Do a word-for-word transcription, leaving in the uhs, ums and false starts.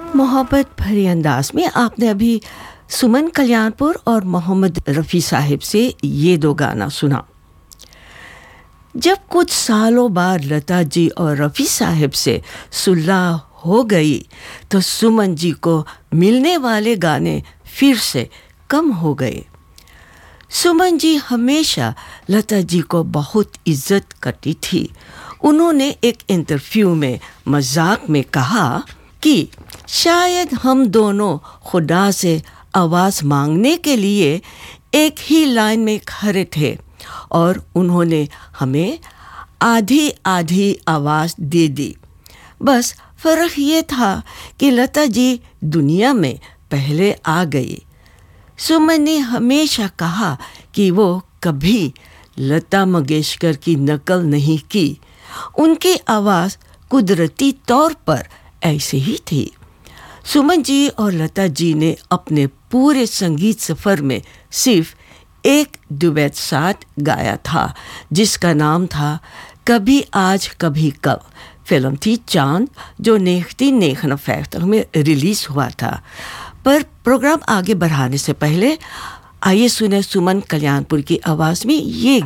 मोहब्बत भरी अंदाज में आपने अभी सुमन कल्याणपुर और मोहम्मद रफ़ी साहिब से ये दो गाना सुना। जब कुछ सालों बाद लता जी और रफ़ी साहिब से सुलह हो गई तो सुमन जी को मिलने वाले गाने फिर से कम हो गए। सुमन जी हमेशा लता जी को बहुत इज्जत करती थी। उन्होंने एक इंटरव्यू में मजाक में कहा कि शायद हम दोनों खुदा से आवाज़ मांगने के लिए एक ही लाइन में खड़े थे और उन्होंने हमें आधी आधी आवाज़ दे दी। बस फ़र्क ये था कि लता जी दुनिया में पहले आ गई। सुमन ने हमेशा कहा कि वो कभी लता मंगेशकर की नकल नहीं की। उनकी आवाज़ कुदरती तौर पर ऐसे ही थी। सुमन जी और लता जी ने अपने पूरे संगीत सफ़र में सिर्फ एक डुएट साथ गाया था जिसका नाम था कभी आज कभी कल। फिल्म थी चांद जो नाइनटीन निन्यानवे में रिलीज़ हुआ था। पर प्रोग्राम आगे बढ़ाने से पहले आइए सुने सुमन कल्याणपुर की आवाज़ में ये